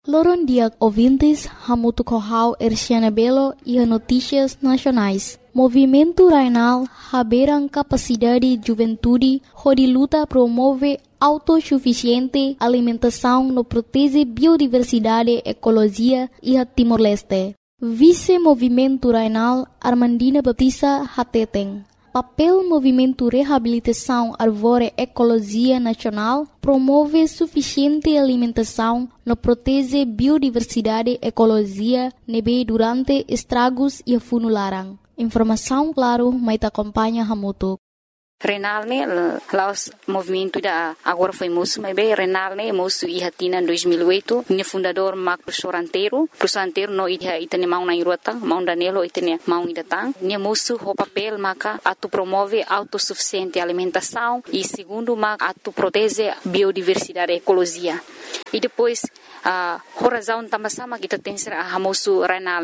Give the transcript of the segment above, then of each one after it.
Loron dia ouvintes, Hamutu Kohau Erciana Belo e Notícias Nacionais. Movimento Rainal haberam capacidade de juventude, onde luta promove autossuficiente alimentação no protege biodiversidade, ecologia e a Timor-Leste. Vice-Movimento Rainal Armandina Batista Hateteng. Papel Movimento Reabilitação Arvore Ecologia Nacional promove suficiente alimentação no protege biodiversidade, ecologia, nebe durante estragos e funularan. Informação claro, mas acompanha Hamutu. Renal ne laos movimento da agora foi moço, mas bem Renal ne moço e hatina 2008, ne fundador Mark professor anteiro no itane mau na irota, mau danelo itane mau idatang, ne moço o papel maka atu promove autossuficiente alimentação e segundo maka atu protege biodiversidade ecologia. E depois a razão também sama kita tem ser a moço Renal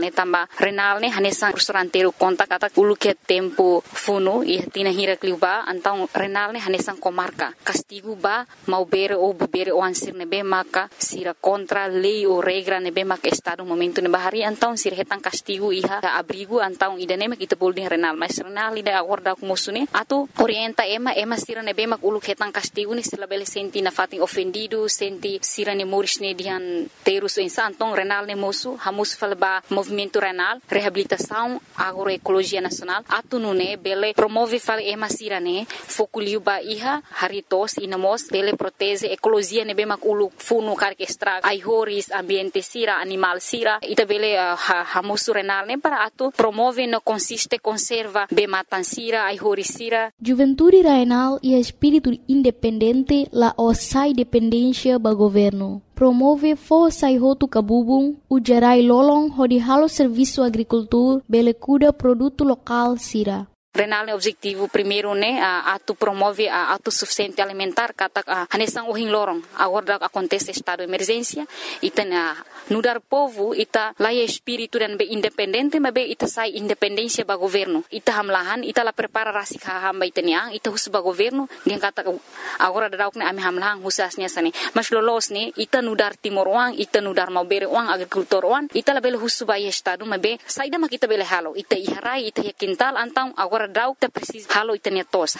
ne hanesan professor anteiro conta kata ulu que tempo funo e hatina hira kliuba então Renal ne hanesan comarca castigo ba mau bere ou bebere o ansir nebe maka sira contra lei ou regra nebe maka estado momento ne bahari então sira hetan castigo iha abrigo então idane mak kita boleh Renal mas Renal ida acorda com moço ne atu orienta ema sira nebe mak ulu hetan castigo ne sila bele senti na fatin ofendido senti sira ne moris ne dihan terus então Renal ne moço hamus falba movimento Renal reabilitação agroecologia nacional atu nune bele promove fal ema sira ne fokuliu ba iha haritos inamos bele protege ecologia ne bemak ulu funu kar extra ai horis ambiente sira animal sira ita bele hamusu Renal ne para atu promove no consiste conserva be matan sira ai horis sira. Juventude Renal e espírito independente la osai dependência ba governo. Promove força e roto cabubung, ujarai lolong hodi halo serviço agricultura, bele cuida produto local sira. Renal ne objetivo primeiro ne atu promove a autossuficiente alimentar kata hanesan ohin lorong agora acontece estado de emergência ita nudar povo ita laia espírito dan be independente mas be ita sai independência ba governo ita hamlahan ita la prepara rasik hamba itania ita hus ba governo dia kata agora dadauk ne ami hamlahan husasnya sani mas lolos ne ita nudar timor wang ita nudar mau bere wang agricultor wang ita la bele hus ba estado mas be saida ma kita bele halo ita iharai ita kintal antang agora dau ita precisa halo ita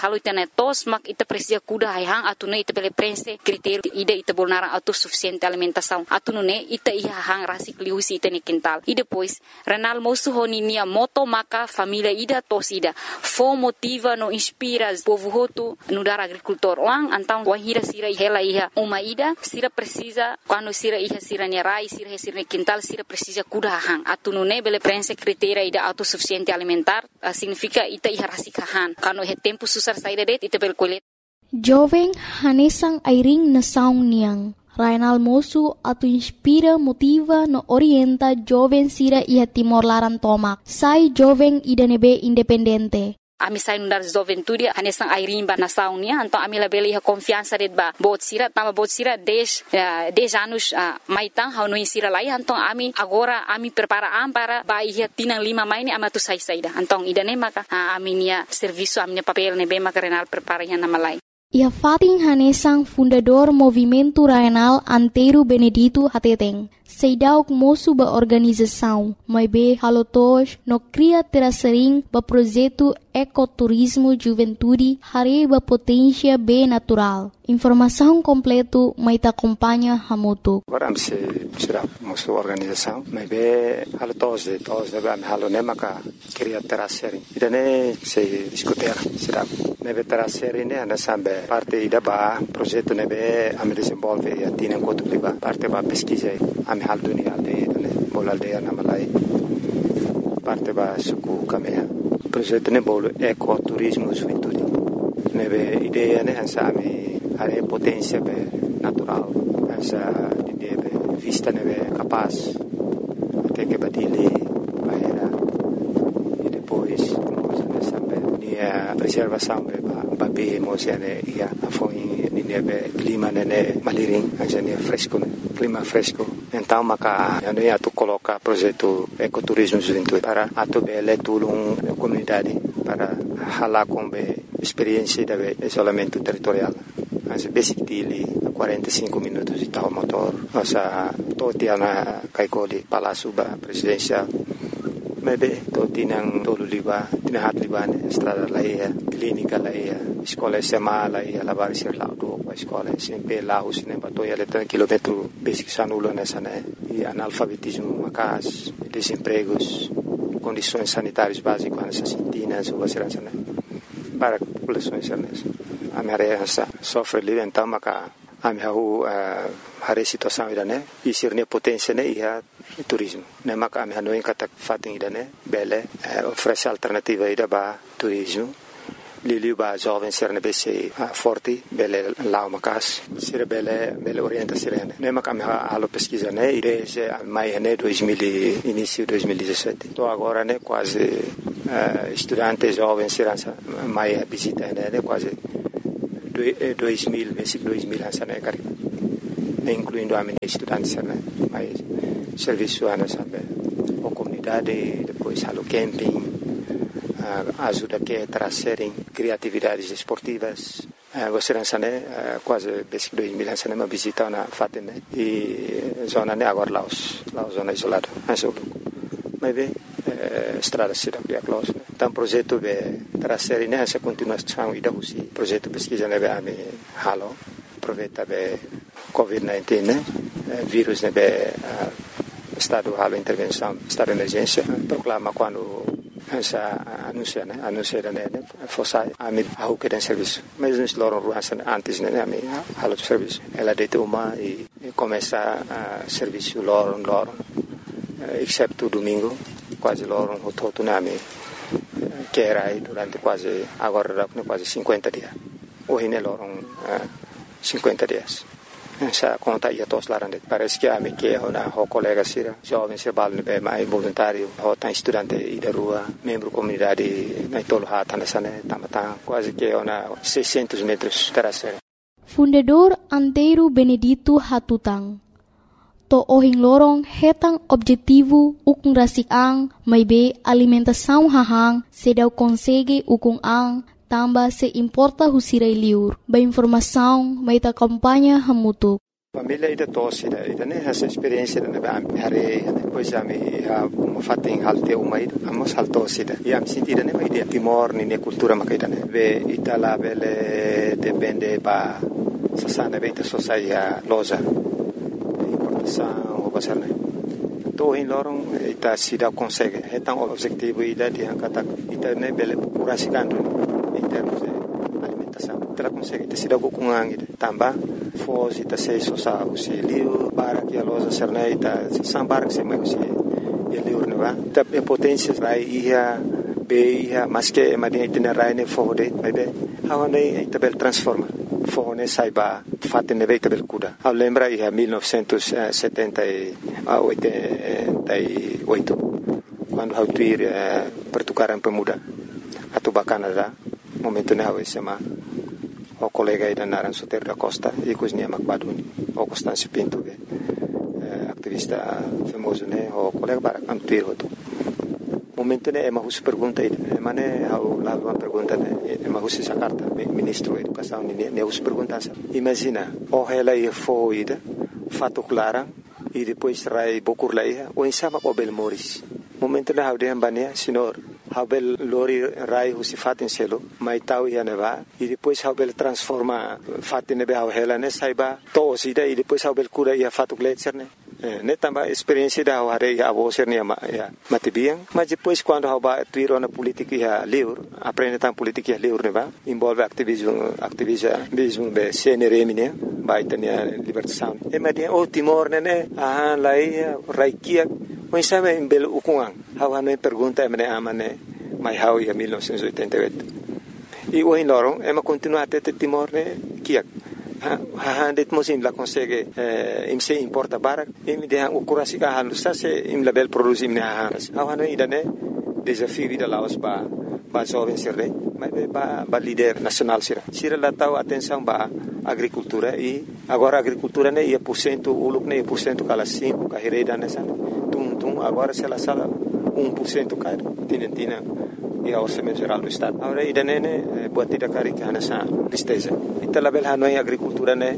netos mak ita precisa kuda hang atune ita bele prense critério ida ita bolnara autossuficiente alimentação atune ita iha hang rasik liusi ita ne quintal e depois Renal moço honinia moto maka família ida tosida fo motiva no inspira povo hotu no dar agricultor wang antang wahira sira hela iha uma ida sira precisa quando sira iha sira nerai sira ne quintal sira precisa kuda hang atune bele prense critério ida autossuficiente alimentar significa ita iha rasikahan kano he tempo susar saída det ita bel kolet jovem hanesang airing na saung niang Rainal moço atu inspira motiva no orienta jovem sira iha Timor Laran tomak sai jovem ida nebe independente. Ami sai nundar juventude hanesang airimba na saunia então ami labele iha confiança det ba bot sira 10 anos maitang hau sira lai então ami agora ami prepara para ba iha tinang 5 mai ni amatu sai saida então ida ne maka ami nia serviço ami papel ne be maka Renal prepara iha na malai. Ia fating hanesang fundador Movimento Rainal Anteiro Benedito Hateteng. Seidauk moço ba organização, mas be halotos no cria terasering ba projeto ecoturismo juventude hare ba potência be natural. Informação completo mai ta acompanha Hamutu. Agora se será moço organização, mas be halotos de ba halo nemaka cria terasering. Idane se discutir será nebe terasering ne ana sambe parte da ba projeto nebe am desenvolve e atinem cotuliba parte ba pesquisa am hal dunia de bola aldea na malai parte ba suku kamea projeto ne bolo ecoturismo juventude nebe ideia ne hansa ami are potência be natural hansa de vista nebe capaz até que batile bahera e depois preservação ba be mosiane ia foi nebe clima nene maliring hansa fresco clima fresco então maka yani atu coloca projeto ecoturismo juventude para atu bele tulung comunidade para hala com experiência de isolamento territorial. Mas basic dele 45 minutos de tal motor. Nossa toti ana kaikoli Palácio Presidencial. Maybe toti nang tolu liba, tinahat liba ne estrada laia, clínica laia, escola SMA laia, lavar sir laudo, escola SMP laus ne batoia letra quilômetro basic sanulo nessa né, e analfabetismo macas, desempregos, condições sanitárias básicas nessa sintinas ou vacilança né, para populações nessa. A minha área sofre ali então maca a minha a situação ida né, e ser ne potência né ia turismo. Ne maka a minha não encata fating ida né, bele oferece alternativa ida ba turismo. Lili ba jovem ser ne bese forte bele lá macas ser bele orienta ser ne maka a minha alo pesquisa né desde maio né 2000 início 2017. Então agora né quase estudante jovem ser maio visita né quase 2000 basic 2000 essa né cara, incluindo a minha estudante né, mas serviço ana sabe, a comunidade depois halo camping, ajuda que trazerem criatividades esportivas. Você não né quase basic 2000 essa né uma visita na fatem né e zona né agora lá zona isolada, mas bem estrada cidade é close. Então projeto de trazer né essa continuação e da usi projeto pesquisa né a me halo aproveita de COVID-19 né vírus né estado halo intervenção estado de emergência proclama quando essa anuncia né fosse a me ao que tem serviço mas nos loram antes né a me halo serviço ela deita uma e começa a serviço loram exceto domingo quase loram o todo né que era aí durante quase agora quase 50 dias hoje né loram 50 dias essa conta ia todos lá parece que a me que uma colega sira jovem se bal né mais voluntário tá estudante e da rua membro comunidade na tolo hata nessa né tamata quase que uma 600 metros terraceira. Fundador Antero Benedito Hatutang to ohing lorong hetang objetivo ukung rasik ang may be alimentação hahang sedaw konsege ukung ang tamba se importa husiray liur ba informação may ta kampanya hamutuk. Família ida tosse ida né essa experiência né are depois a me como fatem halte uma ida amos haltosse ida e am sentida né uma ideia timor ni cultura makaida né ve itala bele depende ba sasana beta sociedade loja o basarne to in lorong ita sida consegue hetang objetivo ida di angkata ita ne bele purasikando in termos de alimentação ita consegue ita sida kukungang ida tamba fos ita sei sosa usi liu para que a loja serna ita sambar que se mai usi liu ne va ita potência rai ia be ia mas que madia ita rai ne fode bebe hawane ita bel transforma fone saiba fatte ne veica del cuda. Lembra in 1988 quando ho tuir per toccare un po' muda a Tuba Canada momento ne ho sema o collega ida naran soter da costa e cosnia macbaduni o Costancio Pinto attivista famoso ne o collega bara am tuir hoto momento ne ma hus pergunta ida mane ho la uma pergunta ne ma hus essa carta ministro educação ne hus pergunta imagina o ela e foi ida fato clara e depois rai bokur laia o insama o bel moris momento ne ha de ambania senhor habel lori rai husi fatin selo mai tau ia neva e depois habel transforma fatin nebe ha hela ne saiba to sida e depois habel cura ia fato gletser ne tamba experiência da hare a vocer ne matibiang mas depois quando haba tuiro na política ia livre aprende tam política ia livre neva envolve ativismo be CNRM ne vai ter libertação e madia o Timor ne lai raikia o insama em belo ukungang hawa ne pergunta mene amane mai hau ia 1988 e o inorong ema continua te Timor ne kiak det mosim la consegue im se importa barak im de o kurasika halusa se im label produzim ne hawa ne idane desafio vida laos ba jovem sirre mas ba líder nacional sira la tau atenção ba agricultura e agora agricultura ne ia % uluk ne % kala 5 kahireda ne san tum agora se la sala 1% cai tinentina e a orçamento geral do estado agora idane ne buat tidak kari kana sa tristeza ita label hanoi agricultura ne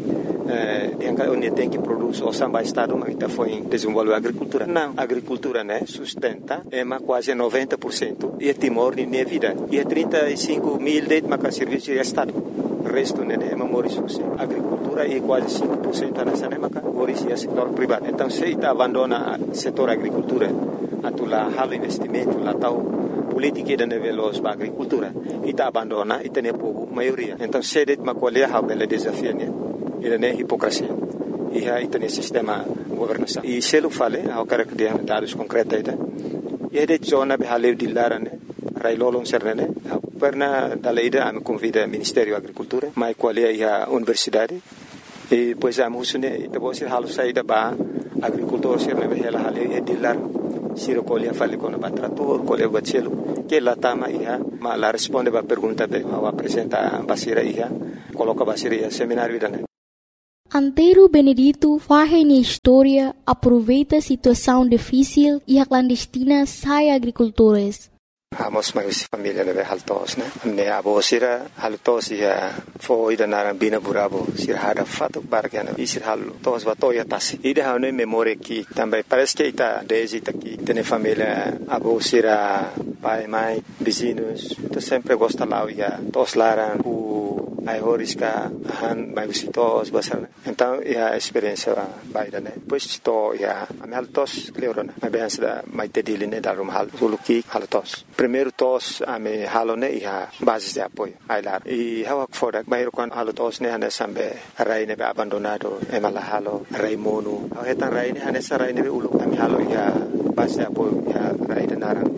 onde tem que produzir o samba estado, mas está foi desenvolver a agricultura. Não, a agricultura, né, sustenta quase 90% e é Timor de minha vida. E é 35 mil de serviço de estado. O resto né, é Maurício. A agricultura é quase 5% nessa né, Maurício é setor privado. Então, se está abandona o setor agricultura, a tu lá halo investimento, lá tal política de nível da agricultura, e está abandona e tem povo maioria. Então, se é uma colher há bela desafio, né? Ele é hipocrisia. E aí tem sistema governação. E se ele fala, eu quero que dê dados concretos, e é de zona behaleu de lara, né? Railolon Sernene, perna da lei da me convida ao Ministério da Agricultura, mas qual é a universidade? E depois a musune, e depois halo saída ba agricultor Sernene ela hale é de lar, se recolhe a fale com o trator, colhe o bacelo, que lá tama ia, mas lá responde a pergunta be, ao apresenta basira ia, coloca basira ia seminário da Antero Benedito faz na história, aproveita a situação difícil e a clandestina sai agricultores. Amos mais família né haltos né ne abo sira haltos ia foi da na bina burabo sira hada fato bargana isir haltos batoya tas ida hane memória que também parece que está desde aqui tem família abo sira pai mãe vizinhos então sempre gosta lá ia tos laran ai horisca han mai visitos basar então a experiência baida né depois to ia ameltos leorona mas bem da mai tedili né darum hal suluki haltos primeiro tos ame halone ia basis de apoio ai lá e hawak fora bairo quan haltos né hane sambe rai ne abandonado emala halo rai mono etan rai ne hane sarai ne ulu ame halo ia basis de apoio ia rai de narang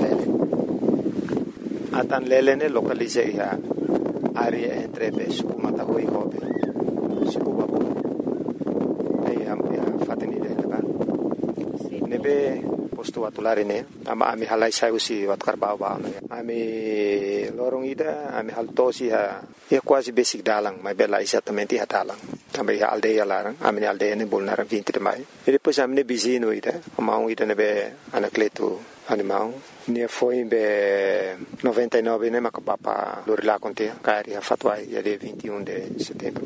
atan lele ne localize ia área entre suku matahoi hobe suku babu ai am fateni de ba nebe posto atulare ne ama ami halai sai usi wat karbau ba no ami lorong ida ami haltosi ha quase basic dalang mai bela exatamente ha dalang também a aldeia larang ami aldeia ne bolnar 20 de maio e depois ami ne bizino ida amau ida nebe anacleto animal ne foi be 99 né mas papa lorila conte cari a fatwai dia 21 de setembro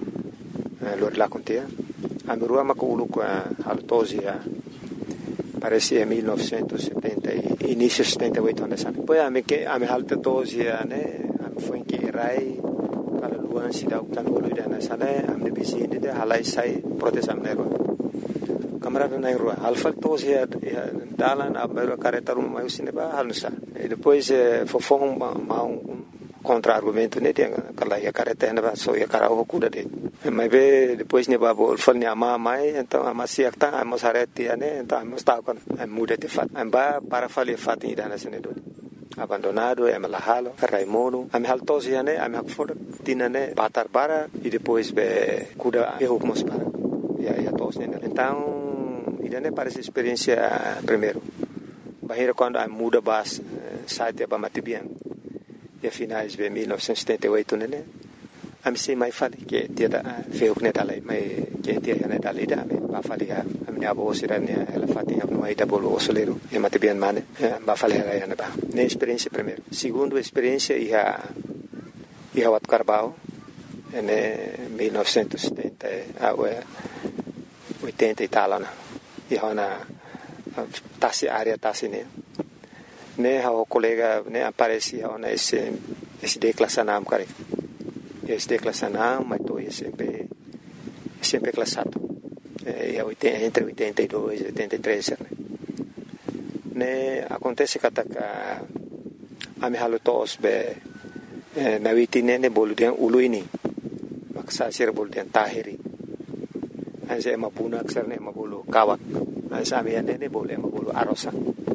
lorila conte a rua maculu com altosia parece 1970 início 78 anos depois a me que a me altosia né foi que rai para luan sida o canolo da na sala a me bizine de halai sai protesam nero kamera na rua alfa tosia dalan a mero careta uma eu cineba halsa e depois fofong contra-argumento né tem aquela ia careta na so ia cara o cuda de mas depois ne babo fal ne ama mai então ama siak ta amos areti né então amos ta con muda de fat amba para fali fat ida na senedo abandonado é malahalo raimono am haltosia né am hakfor tinane batar para e depois be cuda erro mos para ia tos né então idane parece experiência primeiro bahira quando a muda bas site ba matibian e finais de 1978 né a me sei mais fale que dia da feu né dalai mai que dia né dalai da me ba fale a minha avó sira né ela fatinha no aí da bolo osoleiro e matibian mane ba fale ela né ba né experiência primeiro segundo experiência ia wat Carbau né 1970 a 80 e tal né e hona tasi área tasi né o colega né aparece hona esse declassanam cara esse declassanam mas tô sempre classado e entre 82 e 83 né acontece que a me halo tos be na witine ne boludian uluini maksa sir boludian tahiri anse mapuna aksarne mabulu kawak ansa amiane ne bole mabulu arosa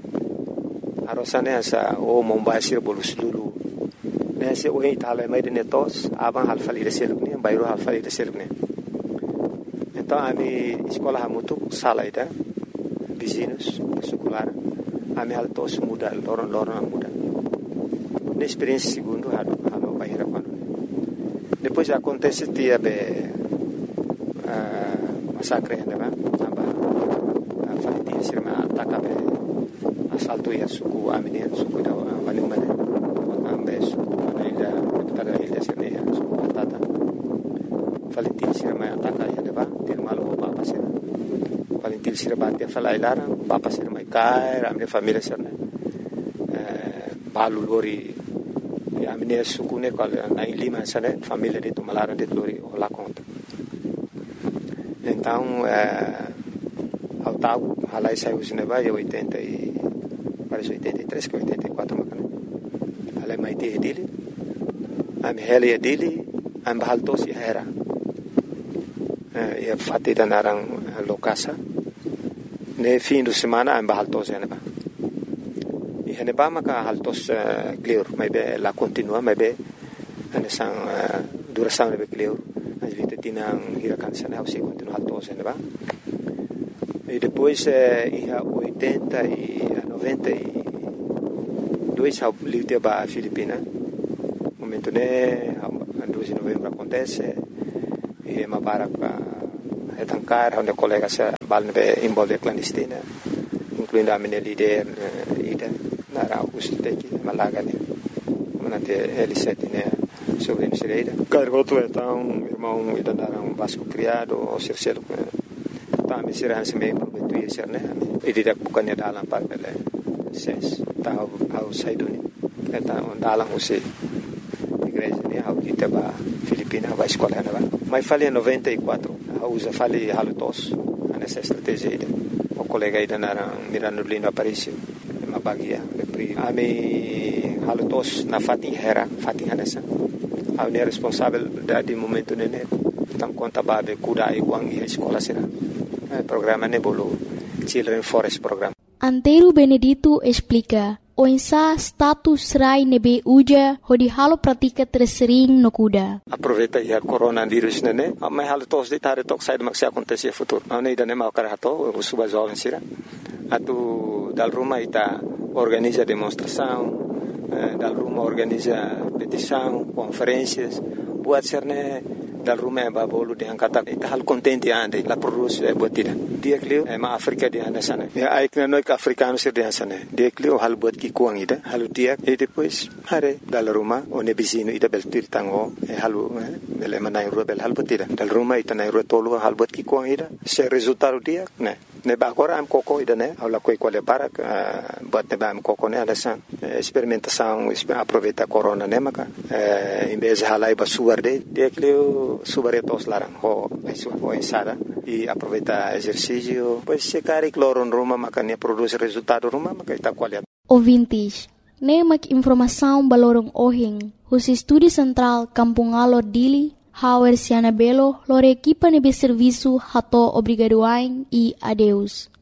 ne ansa o mombasir bolu sulu ne se o itala mai de tos aban halfali de selukne bayro halfali de selukne então ami escola hamutu salaida vizinhos secular ami haltos muda loron muda ne experiência segundo halo bayra quando depois acontece dia be massacre né aba falitin sirma atakabe assalto ia suku amine suku da vanumane ambe suku ida tada ilha sirne suku patata falitin sirma mai ataka ya neba til malu papa sira paling til sira batia fala ilara papa sira mai kai ramne família sira balu lori ya mine sukune kal na lima sana família de tumalara de lori ola conta então ao tago halai sai o cinema e 80 e parece 83 que 84 macana halai mai te dele am hele dele am bahaltos e era e fatti da narang lokasa ne fim de semana am bahaltos e neba e neba maka haltos clear mai be la continua mai be ane sang duração ne be clear as vite tinang hirakan sana au se continua haltos e neba e depois ia 80 e 92 ao livre ba Filipina momento né 2 de novembro acontece e uma barca retancar onde colegas balne envolve clandestina incluindo a minha líder ida na Augusto Teki Malaga né manate L7 né sobre Nicereira cargoto então irmão ida naram Vasco criado o Circelo tá me será se meio prometo ir ser né e direto bukannya dalam par bele ses tá ao saiduni então dalam você igreja né ao kita ba Filipina ba escola né ba mas falei 94 usa falei halutos nessa estratégia ida o colega ida na Mirano Lino Aparicio uma bagia de pri ami halutos na fatin nessa a unir responsável de momento né tam conta babe kuda e wang e escola será programa nebolo Children Forest Program. Antero Benedito explica o insa status rai nebe uja hodi halo pratika tersering no kuda. Aproveita ya coronavírus nene, mas halo tos de tare tok sai de acontecer futuro. Não nem dane mau karato, o suba jovem sira. Atu dal Roma ita organiza demonstração, dal Roma organiza petição, conferências, buat serne dal Roma ba bolu de angkata ita hal contente ande la produce botida. Dia klio ma Afrika dia sana. Ya aikna noi ka africano sir dia sana. Dia klio hal bot ki kuang ida, halu dia e depois hare dal Roma one bizino ida bel tirtango e halu bel manai rubel hal botida. Dal Roma ita nai rotolo hal bot ki kuang ida. Se resultado dia ne ba agora am coco ida ne aula coi quale para bot ne ba am coco ne ala san experimentação aproveita corona ne maka em vez de halai ba suarde dia klio subaretos larang ho ensada e aproveita exercício pois se cari cloro Roma makanya produz resultado Roma maka ita qualidade ouvintes ne mak informação balorong ohing os estúdio central Kampung Alor Dili Hauer Siana Belo lore equipa nebe serviço hato obrigadoain e adeus